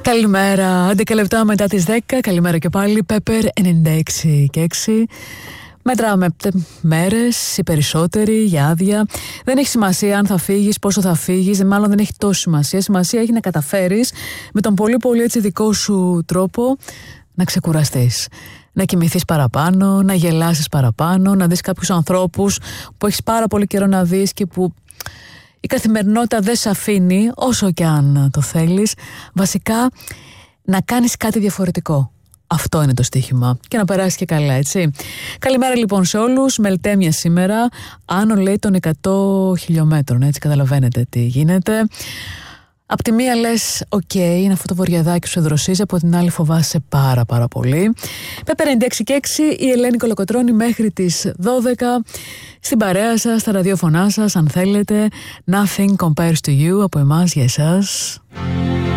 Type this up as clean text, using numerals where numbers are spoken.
Καλημέρα, 11 λεπτά μετά τις 10. Καλημέρα και πάλι. Pepper 96 και 6. Μετράμε μέρες, οι περισσότεροι για άδεια. Δεν έχει σημασία αν θα φύγεις, πόσο θα φύγεις. Μάλλον δεν έχει τόση σημασία. Σημασία έχει να καταφέρεις με τον πολύ πολύ έτσι δικό σου τρόπο να ξεκουραστείς. Να κοιμηθείς παραπάνω, να γελάσεις παραπάνω, να δεις κάποιους ανθρώπους που έχεις πάρα πολύ καιρό να δεις και που η καθημερινότητα δεν σε αφήνει, όσο και αν το θέλεις. Βασικά, να κάνεις κάτι διαφορετικό. Αυτό είναι το στοίχημα. Και να περάσεις και καλά, έτσι. Καλημέρα λοιπόν σε όλους. Μελτέμια σήμερα. Άνω λέει των 100 χιλιόμετρων, έτσι καταλαβαίνετε τι γίνεται. Απ' τη μία λες, οκ, είναι αυτό το βοριαδάκι σου δροσίζει, από την άλλη φοβάσαι πάρα πολύ. Πέπε 96 και 6, η Ελένη Κολοκοτρώνη μέχρι τις 12, στην παρέα σας, στα ραδιόφωνά σας, αν θέλετε. Nothing compares to you, από εμάς για εσάς.